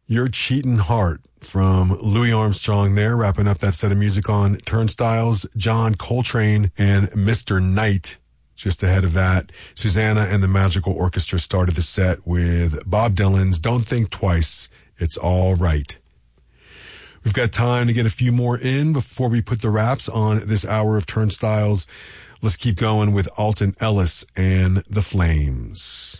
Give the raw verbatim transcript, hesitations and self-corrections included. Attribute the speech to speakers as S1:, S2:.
S1: Your Cheatin' Heart from Louis Armstrong there, wrapping up that set of music on Turnstiles. John Coltrane and Mister Knight just ahead of that. Susanna and the Magical Orchestra started the set with Bob Dylan's Don't Think Twice, It's All Right. We've got time to get a few more in before we put the wraps on this hour of Turnstiles. Let's keep going with Alton Ellis and the Flames.